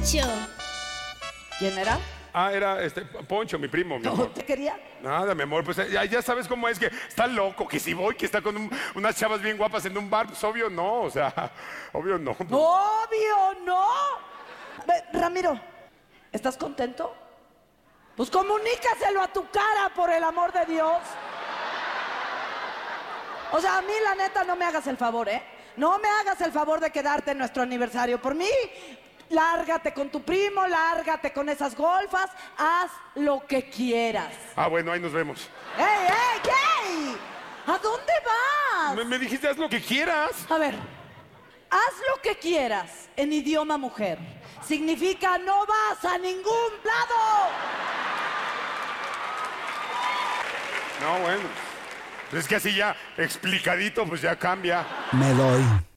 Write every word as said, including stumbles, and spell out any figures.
Poncho. ¿Quién era? Ah, era este, Poncho, mi primo, mi ¿No amor. te quería? Nada, mi amor, pues ya, ya sabes cómo es, que está loco, que si voy, que está con un- unas chavas bien guapas en un bar, pues obvio no, o sea, obvio no. ¡Obvio, no! Ve, Ramiro, ¿estás contento? Pues comunícaselo a tu cara, por el amor de Dios. O sea, a mí la neta no me hagas el favor, ¿eh? No me hagas el favor de quedarte en nuestro aniversario. Por mí, lárgate con tu primo, lárgate con esas golfas, haz lo que quieras. Ah, bueno, ahí nos vemos. ¡Ey, ey, ey! ¿A dónde vas? Me, me dijiste, haz lo que quieras. A ver, haz lo que quieras en idioma mujer. Significa no vas a ningún lado. No, bueno. Pues es que así ya explicadito, pues ya cambia. Me doy.